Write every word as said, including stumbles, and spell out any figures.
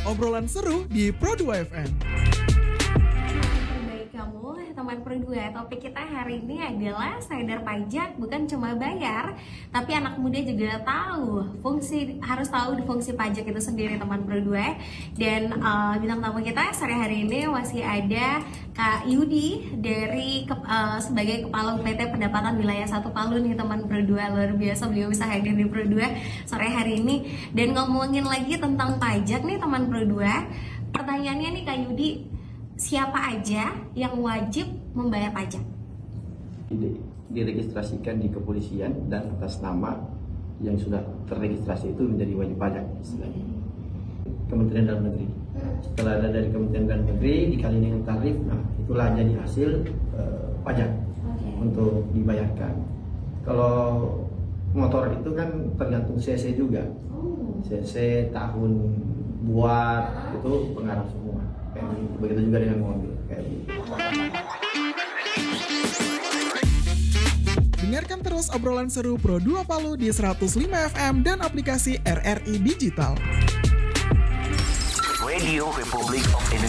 obrolan seru di Pro dua F M. Baik kamu, teman Pro dua, topik kita hari ini adalah sadar pajak bukan cuma bayar, tapi anak muda juga tahu fungsi, harus tahu fungsi pajak itu sendiri teman Pro dua. Dan uh, bintang tamu kita sore hari ini masih ada Kak Yudi dari uh, sebagai Kepala U P T Pendapatan Wilayah satu Palu nih teman Pro dua. Luar biasa beliau bisa hadir di Pro dua sore hari ini. Dan ngomongin lagi tentang pajak nih teman Pro dua. Pertanyaannya nih Kak Yudi, siapa aja yang wajib membayar pajak? Diregistrasikan di kepolisian dan atas nama yang sudah terregistrasi itu menjadi wajib pajak istilahnya. Kementerian Dalam Negeri. Setelah ada dari Kementerian Dalam Negeri dikali dengan tarif, nah itulah jadi hasil uh, pajak okay. untuk dibayarkan. Kalau motor itu kan tergantung C C juga, oh. C C, tahun buat itu pengaruh semua. Kayak gitu. Begitu juga dengan mobil kayak gitu. Dengarkan terus obrolan seru Pro dua Palu di seratus lima F M dan aplikasi R R I Digital. Radio Republik of Indonesia.